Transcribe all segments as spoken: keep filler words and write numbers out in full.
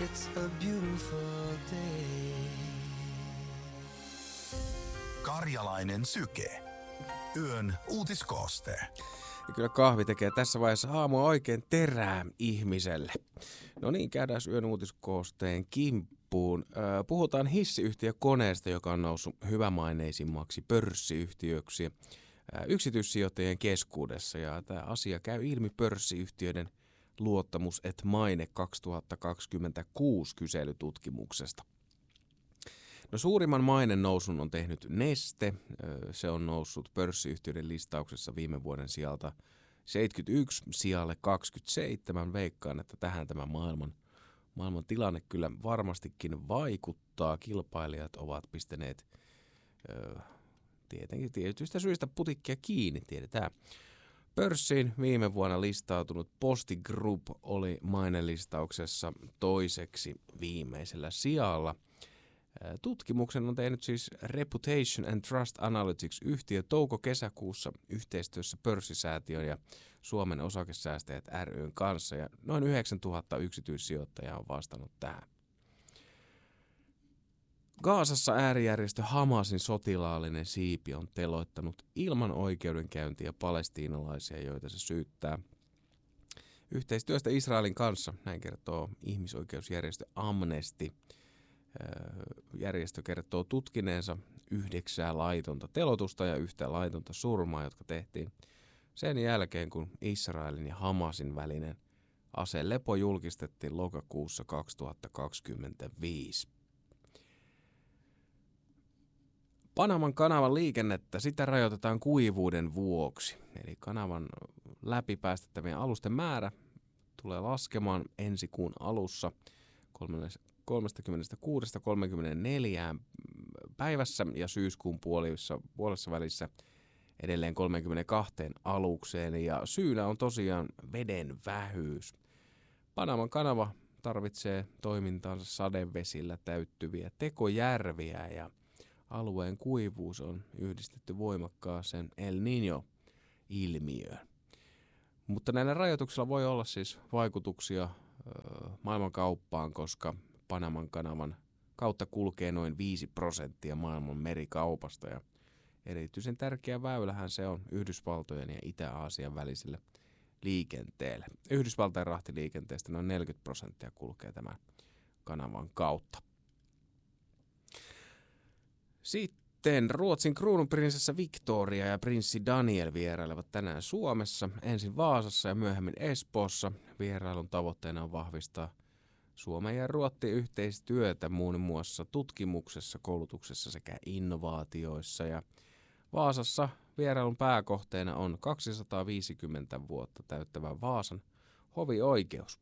It's a beautiful day. Karjalainen syke. Yön uutiskooste. Ja kyllä kahvi tekee tässä vaiheessa aamua oikein terää ihmiselle. No niin, käydään yön uutiskoosteen kimppuun. Puhutaan hissiyhtiökoneesta, joka on noussut hyvämaineisimmaksi pörssiyhtiöksi yksityissijoittajien keskuudessa. Ja tämä asia käy ilmi pörssiyhtiöiden luottamus et maine kaksituhattakaksikymmentäkuusi kyselytutkimuksesta. No suurimman mainen nousun on tehnyt Neste. Se on noussut pörssiyhtiöiden listauksessa viime vuoden sijalta seitsemänkymmentäyksi sijalle kaksikymmentäseitsemän. Veikkaan, että tähän tämä maailman, maailman tilanne kyllä varmastikin vaikuttaa. Kilpailijat ovat pistäneet ö, tietenkin tietyistä syistä putikkia kiinni, tiedetään. Pörssiin viime vuonna listautunut Posti Group oli mainelistauksessa toiseksi viimeisellä sijalla. Tutkimuksen on tehnyt siis Reputation and Trust Analytics-yhtiö touko-kesäkuussa yhteistyössä pörssisäätiön ja Suomen osakesäästäjät ry:n kanssa, ja noin yhdeksäntuhatta yksityissijoittajaa on vastannut tähän. Gazassa äärijärjestö Hamasin sotilaallinen siipi on teloittanut ilman oikeudenkäyntiä palestiinalaisia, joita se syyttää yhteistyöstä Israelin kanssa, näin kertoo ihmisoikeusjärjestö Amnesty. Järjestö kertoo tutkineensa yhdeksää laitonta telotusta ja yhtä laitonta surmaa, jotka tehtiin sen jälkeen, kun Israelin ja Hamasin välinen aselepo julkistettiin lokakuussa kaksituhattakaksikymmentäviisi. Panaman kanavan liikennettä sitä rajoitetaan kuivuuden vuoksi, eli kanavan läpi päästettävien alusten määrä tulee laskemaan ensi kuun alussa kolmekymmentäkuusi kolmekymmentäneljä päivässä ja syyskuun puolessa, puolessa välissä edelleen kolmekymmentäkaksi alukseen, ja syynä on tosiaan veden vähyys. Panaman kanava tarvitsee toimintaansa sadevesillä täyttyviä tekojärviä, ja alueen kuivuus on yhdistetty voimakkaaseen El Niño-ilmiöön. Mutta näillä rajoituksilla voi olla siis vaikutuksia maailmankauppaan, koska Panaman kanavan kautta kulkee noin viisi prosenttia maailman merikaupasta, ja erityisen tärkeä väylähän se on Yhdysvaltojen ja Itä-Aasian väliselle liikenteelle. Yhdysvaltain rahtiliikenteestä noin neljäkymmentä prosenttia kulkee tämän kanavan kautta. Sitten Ruotsin kruununprinsessa Victoria ja prinssi Daniel vierailevat tänään Suomessa, ensin Vaasassa ja myöhemmin Espoossa. Vierailun tavoitteena on vahvistaa Suomen ja Ruotsin yhteistyötä muun muassa tutkimuksessa, koulutuksessa sekä innovaatioissa. Ja Vaasassa vierailun pääkohteena on kaksisataaviisikymmentä vuotta täyttävä Vaasan hovioikeus.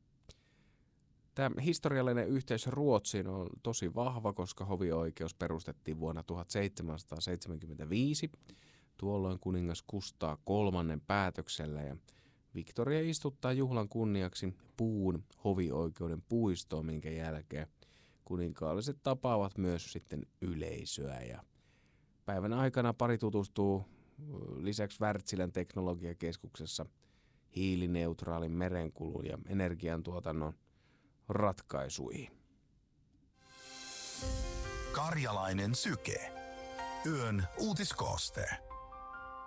Tämä historiallinen yhteys Ruotsiin on tosi vahva, koska hovioikeus perustettiin vuonna tuhatseitsemänsataaseitsemänkymmentäviisi, tuolloin kuningas Kustaa kolmannen päätöksellä, ja Victoria istuttaa juhlan kunniaksi puun hovioikeuden puistoon, minkä jälkeen kuninkaalliset tapaavat myös sitten yleisöä. Ja päivän aikana pari tutustuu lisäksi Wärtsilän teknologiakeskuksessa hiilineutraalin merenkulun ja energiantuotannon ratkaisuihin. Karjalainen syke. Yön uutiskooste.